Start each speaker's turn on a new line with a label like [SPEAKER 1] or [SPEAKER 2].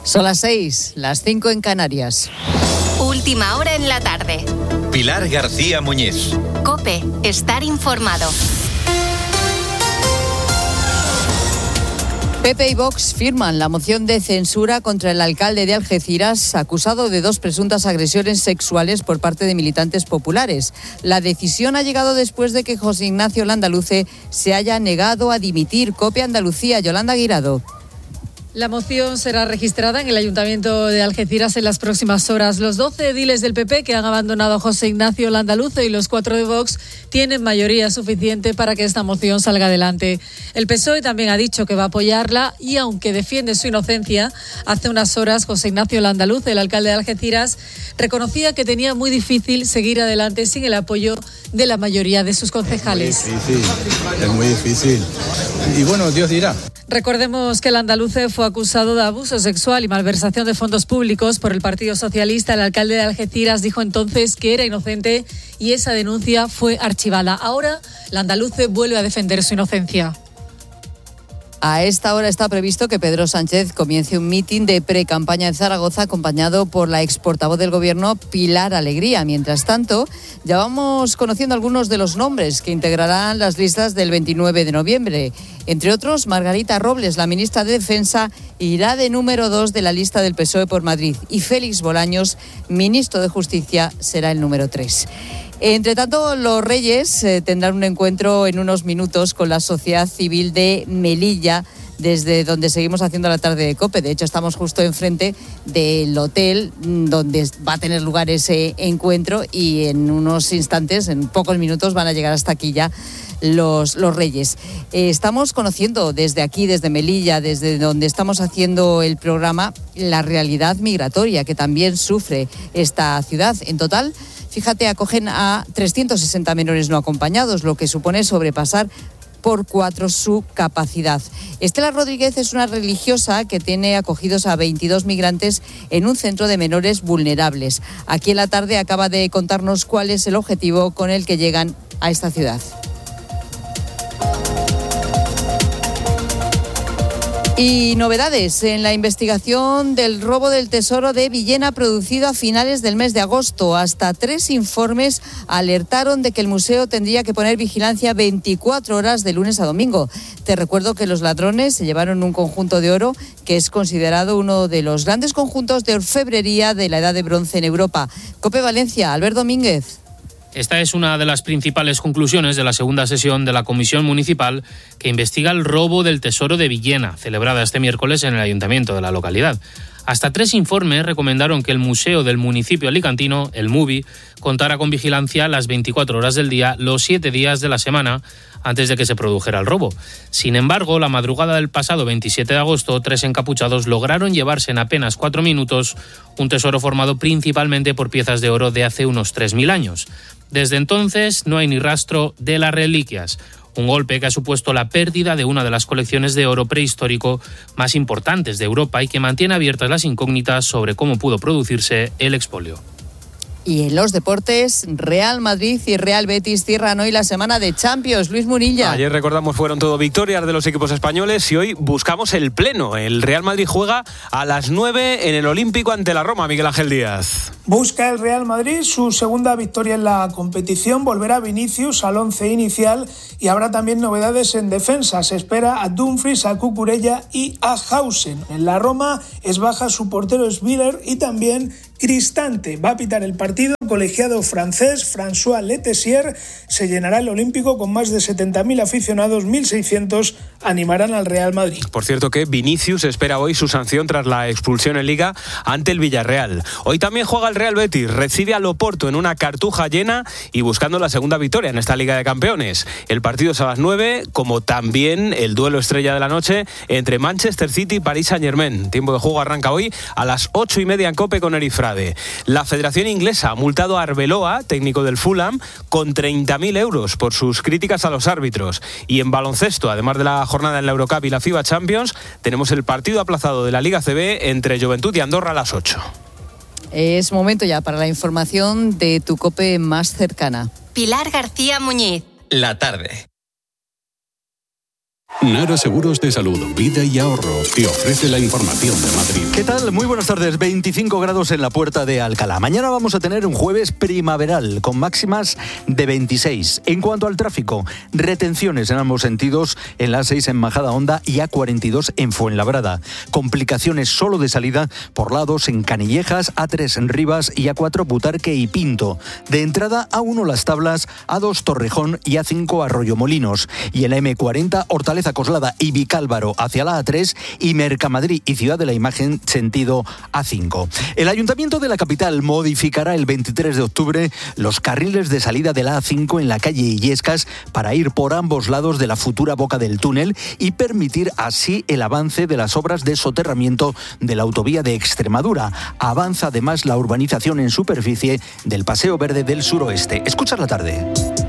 [SPEAKER 1] Son las 6, las 5 en Canarias.
[SPEAKER 2] Última hora en la tarde.
[SPEAKER 3] Pilar García Muñiz.
[SPEAKER 2] COPE, estar informado.
[SPEAKER 1] PP y Vox firman la moción de censura contra el alcalde de Algeciras, acusado de 2 presuntas agresiones sexuales por parte de militantes populares. La decisión ha llegado después de que José Ignacio Landaluce se haya negado a dimitir. COPE Andalucía, Yolanda Guirado.
[SPEAKER 4] La moción será registrada en el Ayuntamiento de Algeciras en las próximas horas. Los 12 ediles del PP que han abandonado a José Ignacio Landaluce y los 4 de Vox tienen mayoría suficiente para que esta moción salga adelante. El PSOE también ha dicho que va a apoyarla y, aunque defiende su inocencia, hace unas horas José Ignacio Landaluce, el alcalde de Algeciras, reconocía que tenía muy difícil seguir adelante sin el apoyo de la mayoría de sus concejales.
[SPEAKER 5] Es muy difícil. Y bueno, Dios dirá.
[SPEAKER 4] Recordemos que el Landaluce fue acusado de abuso sexual y malversación de fondos públicos por el Partido Socialista. El alcalde de Algeciras dijo entonces que era inocente y esa denuncia fue archivada. Ahora, Landaluce vuelve a defender su inocencia.
[SPEAKER 1] A esta hora está previsto que Pedro Sánchez comience un mitin de pre-campaña en Zaragoza, acompañado por la exportavoz del Gobierno, Pilar Alegría. Mientras tanto, ya vamos conociendo algunos de los nombres que integrarán las listas del 29 de noviembre. Entre otros, Margarita Robles, la ministra de Defensa, irá de número 2 de la lista del PSOE por Madrid. Y Félix Bolaños, ministro de Justicia, será el número 3. Entre tanto, los Reyes tendrán un encuentro en unos minutos con la sociedad civil de Melilla, desde donde seguimos haciendo la tarde de COPE. De hecho, estamos justo enfrente del hotel donde va a tener lugar ese encuentro y en unos instantes, en pocos minutos, van a llegar hasta aquí ya los Reyes. Estamos conociendo desde aquí, desde Melilla, desde donde estamos haciendo el programa, la realidad migratoria que también sufre esta ciudad. En total, fíjate, acogen a 360 menores no acompañados, lo que supone sobrepasar por 4 su capacidad. Estela Rodríguez es una religiosa que tiene acogidos a 22 migrantes en un centro de menores vulnerables. Aquí en la tarde acaba de contarnos cuál es el objetivo con el que llegan a esta ciudad. Y novedades en la investigación del robo del tesoro de Villena producido a finales del mes de agosto. Hasta 3 informes alertaron de que el museo tendría que poner vigilancia 24 horas de lunes a domingo. Te recuerdo que los ladrones se llevaron un conjunto de oro que es considerado uno de los grandes conjuntos de orfebrería de la Edad de Bronce en Europa. COPE Valencia, Albert Domínguez.
[SPEAKER 6] Esta es una de las principales conclusiones de la segunda sesión de la Comisión Municipal que investiga el robo del tesoro de Villena, celebrada este miércoles en el ayuntamiento de la localidad. Hasta 3 informes recomendaron que el museo del municipio alicantino, el MUBI, contara con vigilancia las 24 horas del día, los 7 días de la semana, antes de que se produjera el robo. Sin embargo, la madrugada del pasado 27 de agosto, 3 encapuchados lograron llevarse en apenas 4 minutos un tesoro formado principalmente por piezas de oro de hace unos 3.000 años. Desde entonces no hay ni rastro de las reliquias. Un golpe que ha supuesto la pérdida de una de las colecciones de oro prehistórico más importantes de Europa y que mantiene abiertas las incógnitas sobre cómo pudo producirse el expolio.
[SPEAKER 1] Y en los deportes, Real Madrid y Real Betis cierran hoy la semana de Champions. Luis Munilla.
[SPEAKER 7] Ayer, recordamos, fueron todo victorias de los equipos españoles y hoy buscamos el pleno. El Real Madrid juega a las 9 en el Olímpico ante la Roma, Miguel Ángel Díaz.
[SPEAKER 8] Busca el Real Madrid su segunda victoria en la competición. Volverá Vinicius al 11 inicial y habrá también novedades en defensa. Se espera a Dumfries, a Cucurella y a Hausen. En la Roma es baja su portero Sviller y también Cristante. Va a pitar el partido el colegiado francés François Letessier. Se llenará el Olímpico con más de 70.000 aficionados, 1.600 animarán al Real Madrid.
[SPEAKER 7] Por cierto que Vinicius espera hoy su sanción tras la expulsión en Liga ante el Villarreal. Hoy también juega el Real Betis, recibe al Oporto en una Cartuja llena y buscando la segunda victoria en esta Liga de Campeones. El partido es a las 9, como también el duelo estrella de la noche entre Manchester City y Paris Saint-Germain. Tiempo de juego arranca hoy a las 8:30 en COPE con Erifrade. La Federación Inglesa ha multado a Arbeloa, técnico del Fulham, con 30.000 euros por sus críticas a los árbitros. Y en baloncesto, además de la jornada en la Eurocup y la FIBA Champions, tenemos el partido aplazado de la Liga CB entre Juventud y Andorra a las 8.
[SPEAKER 1] Es momento ya para la información de tu COPE más cercana.
[SPEAKER 2] Pilar García Muñiz.
[SPEAKER 3] La tarde.
[SPEAKER 9] Nara Seguros de Salud, Vida y Ahorro te ofrece la información de Madrid.
[SPEAKER 10] ¿Qué tal? Muy buenas tardes. 25 grados en la Puerta de Alcalá. Mañana vamos a tener un jueves primaveral con máximas de 26. En cuanto al tráfico, retenciones en ambos sentidos en la A6 en Majadahonda y A42 en Fuenlabrada. Complicaciones solo de salida por lados en Canillejas, A3 en Rivas y A4 Butarque y Pinto. De entrada A1 Las Tablas, A2 Torrejón y A5 Arroyomolinos. Y en la M40 Hortaleza Coslada y Vicálvaro hacia la A3 y Mercamadrid y Ciudad de la Imagen sentido A5. El Ayuntamiento de la capital modificará el 23 de octubre los carriles de salida de la A5 en la calle Illescas para ir por ambos lados de la futura boca del túnel y permitir así el avance de las obras de soterramiento de la autovía de Extremadura. Avanza además la urbanización en superficie del Paseo Verde del Suroeste. Escucha la tarde.